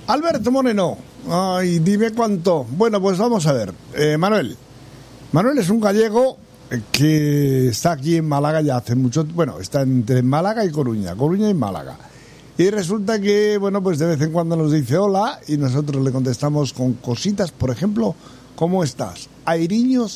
Alberto Moreno, ay, dime cuánto. Bueno, pues vamos a ver. Manuel es un gallego que está aquí en Málaga ya hace mucho. Bueno, está entre Málaga y Coruña y Málaga. Y resulta que, bueno, pues de vez en cuando nos dice hola y nosotros le contestamos con cositas, por ejemplo, ¿cómo estás? Airiños